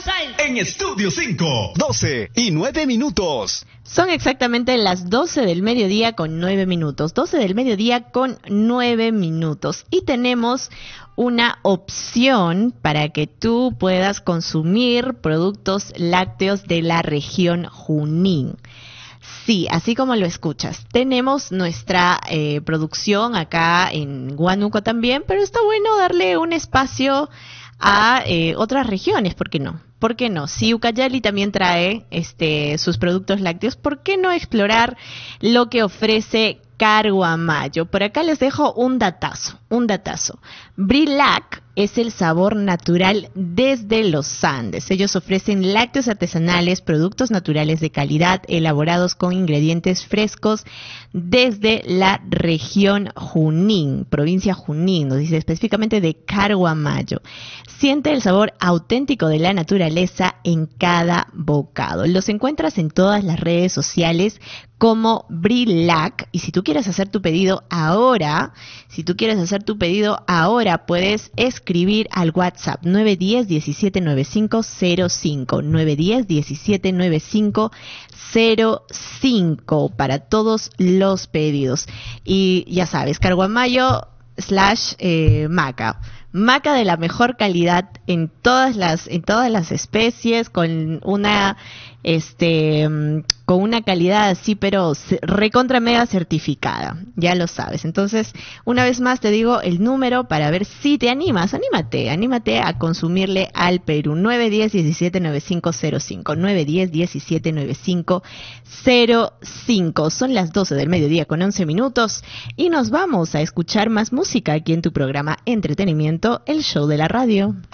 En Estudio 5, 12 y 9 minutos. Son exactamente las 12 del mediodía con 9 minutos. 12 del mediodía con 9 minutos. Y tenemos una opción para que tú puedas consumir productos lácteos de la región Junín. Sí, así como lo escuchas. Tenemos nuestra producción acá en Huánuco también, pero está bueno darle un espacio a otras regiones, ¿por qué no? ¿Por qué no? Si Ucayali también trae sus productos lácteos, ¿por qué no explorar lo que ofrece Carguamayo? Por acá les dejo un datazo. Brilac es el sabor natural desde los Andes. Ellos ofrecen lácteos artesanales, productos naturales de calidad, elaborados con ingredientes frescos desde la región Junín, provincia Junín, nos dice específicamente de Carguamayo. Siente el sabor auténtico de la naturaleza en cada bocado. Los encuentras en todas las redes sociales como Brilac, y si tú quieres hacer tu pedido ahora, puedes escribir al WhatsApp 910-179505, 910-179505 para todos los pedidos. Y ya sabes, Carguamayo / Maca. Maca de la mejor calidad en todas las especies, con una calidad así, pero recontra mega certificada, ya lo sabes. Entonces, una vez más te digo el número para ver si te animas. Anímate a consumirle al Perú. 910-179505, 910-179505. Son las 12 del mediodía con 11 minutos y nos vamos a escuchar más música aquí en tu programa Entretenimiento, el show de la radio.